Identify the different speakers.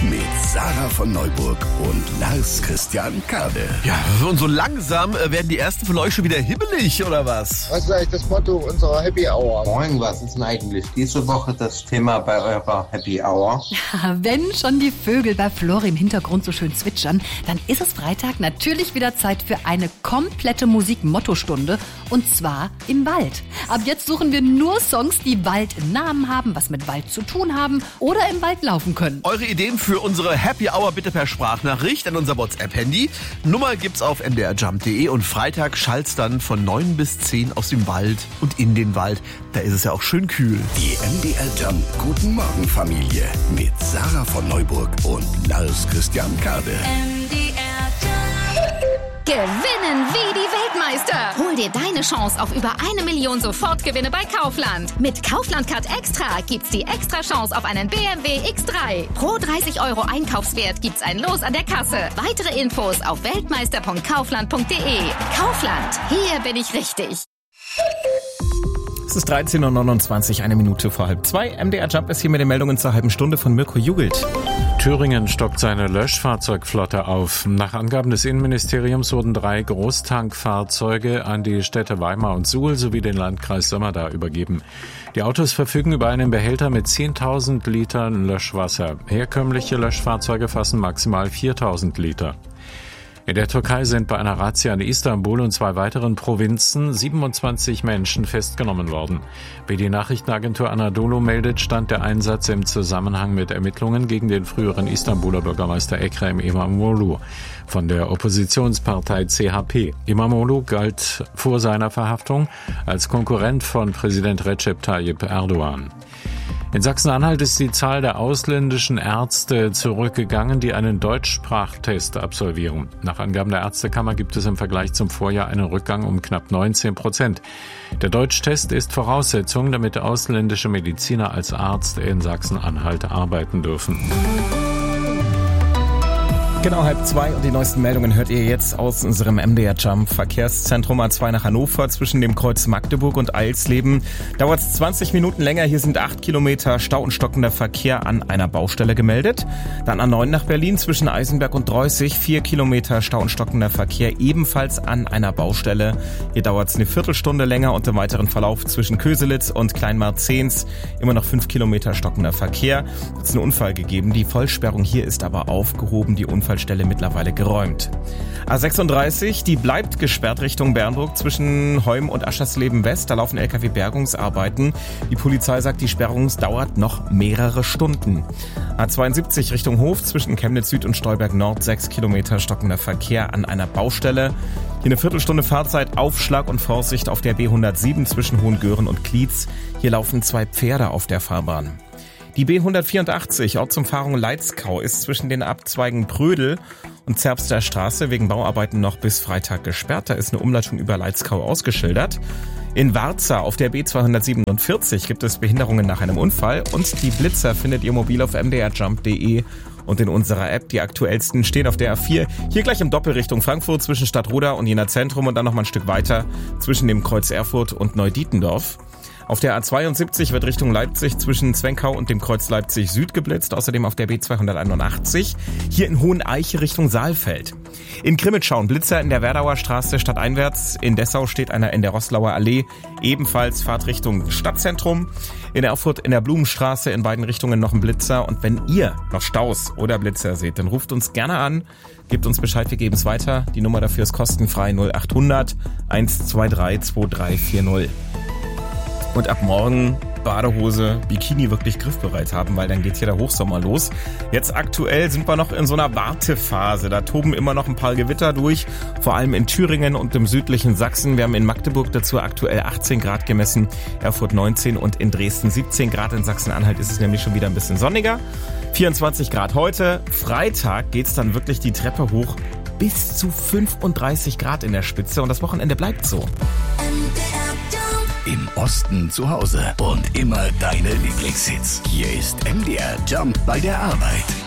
Speaker 1: mit Sarah von Neuburg und Lars Christian Kade.
Speaker 2: Ja, und so langsam werden die ersten von euch schon wieder hibbelig, oder was?
Speaker 3: Was ist eigentlich das Motto unserer Happy Hour?
Speaker 4: Moin, was ist denn eigentlich diese Woche das Thema bei eurer Happy Hour?
Speaker 5: Ja, wenn schon die Vögel bei Flori im Hintergrund so schön zwitschern, dann ist es Freitag natürlich wieder Zeit für eine komplette Musik-Motto-Stunde, und zwar im Wald. Ab jetzt suchen wir nur Songs, die Wald im Namen haben, was mit Wald zu tun haben oder im Wald laufen können.
Speaker 2: Eure Ideen für unsere Happy Hour bitte per Sprachnachricht an unser WhatsApp-Handy. Nummer gibt's auf mdrjump.de und Freitag schallt's dann von 9 bis 10 aus dem Wald und in den Wald. Da ist es ja auch schön kühl.
Speaker 1: Die MDR Jump Guten Morgen Familie mit Sarah von Neuburg und Lars Christian Kade.
Speaker 6: Gewinnen wie die Weltmeister. Hol dir deine Chance auf über 1 Million Sofortgewinne bei Kaufland. Mit Kaufland Card Extra gibt's die extra Chance auf einen BMW X3. Pro 30 € Einkaufswert gibt's ein Los an der Kasse. Weitere Infos auf weltmeister.kaufland.de. Kaufland, hier bin ich richtig.
Speaker 7: Es ist 13.29 Uhr, 1 Minute vor 1:30. MDR Jump ist hier mit den Meldungen zur halben Stunde von Mirko Jugelt.
Speaker 8: Thüringen stockt seine Löschfahrzeugflotte auf. Nach Angaben des Innenministeriums wurden 3 Großtankfahrzeuge an die Städte Weimar und Suhl sowie den Landkreis Sömmerda übergeben. Die Autos verfügen über einen Behälter mit 10.000 Litern Löschwasser. Herkömmliche Löschfahrzeuge fassen maximal 4.000 Liter. In der Türkei sind bei einer Razzia in Istanbul und 2 weiteren Provinzen 27 Menschen festgenommen worden. Wie die Nachrichtenagentur Anadolu meldet, stand der Einsatz im Zusammenhang mit Ermittlungen gegen den früheren Istanbuler Bürgermeister Ekrem İmamoğlu von der Oppositionspartei CHP. İmamoğlu galt vor seiner Verhaftung als Konkurrent von Präsident Recep Tayyip Erdogan. In Sachsen-Anhalt ist die Zahl der ausländischen Ärzte zurückgegangen, die einen Deutschsprachtest absolvieren. Nach Angaben der Ärztekammer gibt es im Vergleich zum Vorjahr einen Rückgang um knapp 19%. Der Deutschtest ist Voraussetzung, damit ausländische Mediziner als Arzt in Sachsen-Anhalt arbeiten dürfen.
Speaker 7: Genau 1:30 und die neuesten Meldungen hört ihr jetzt aus unserem MDR Jump Verkehrszentrum A2 nach Hannover zwischen dem Kreuz Magdeburg und Eilsleben. Dauert es 20 Minuten länger. Hier sind 8 Kilometer Stau und stockender Verkehr an einer Baustelle gemeldet. Dann A9 nach Berlin zwischen Eisenberg und Dreußig. 4 Kilometer Stau und stockender Verkehr ebenfalls an einer Baustelle. Hier dauert es eine Viertelstunde länger und im weiteren Verlauf zwischen Köselitz und Kleinmarzens immer noch 5 Kilometer stockender Verkehr. Es ist einen Unfall gegeben. Die Vollsperrung hier ist aber aufgehoben. Die Unfallstelle mittlerweile geräumt. A36, die bleibt gesperrt Richtung Bernburg zwischen Heum und Aschersleben West. Da laufen LKW-Bergungsarbeiten. Die Polizei sagt, die Sperrung dauert noch mehrere Stunden. A72 Richtung Hof zwischen Chemnitz Süd und Stolberg Nord. 6 Kilometer stockender Verkehr an einer Baustelle. Hier eine Viertelstunde Fahrzeit, Aufschlag und Vorsicht auf der B107 zwischen Hohengören und Klietz. Hier laufen 2 Pferde auf der Fahrbahn. Die B184, Ortsumfahrung Leitzkau, ist zwischen den Abzweigen Prödel und Zerbster Straße wegen Bauarbeiten noch bis Freitag gesperrt. Da ist eine Umleitung über Leitzkau ausgeschildert. In Warza auf der B247 gibt es Behinderungen nach einem Unfall und die Blitzer findet ihr mobil auf mdrjump.de und in unserer App. Die aktuellsten stehen auf der A4, hier gleich im Doppelrichtung Frankfurt zwischen Stadtroda und Jena Zentrum und dann noch mal ein Stück weiter zwischen dem Kreuz Erfurt und Neudietendorf. Auf der A72 wird Richtung Leipzig zwischen Zwenkau und dem Kreuz Leipzig Süd geblitzt, außerdem auf der B281, hier in Hoheneiche Richtung Saalfeld. In Grimmitschau Blitzer in der Werdauer Straße stadteinwärts, in Dessau steht einer in der Roßlauer Allee, ebenfalls Fahrtrichtung Stadtzentrum. In Erfurt in der Blumenstraße in beiden Richtungen noch ein Blitzer und wenn ihr noch Staus oder Blitzer seht, dann ruft uns gerne an, gebt uns Bescheid, wir geben es weiter. Die Nummer dafür ist kostenfrei 0800 123 2340. Und ab morgen Badehose, Bikini wirklich griffbereit haben, weil dann geht hier der Hochsommer los. Jetzt aktuell sind wir noch in so einer Wartephase. Da toben immer noch ein paar Gewitter durch, vor allem in Thüringen und im südlichen Sachsen. Wir haben in Magdeburg dazu aktuell 18 Grad gemessen, Erfurt 19 und in Dresden 17 Grad. In Sachsen-Anhalt ist es nämlich schon wieder ein bisschen sonniger. 24 Grad heute. Freitag geht's dann wirklich die Treppe hoch bis zu 35 Grad in der Spitze und das Wochenende bleibt so.
Speaker 1: Im Osten zu Hause und immer deine Lieblingshits. Hier ist MDR Jump bei der Arbeit.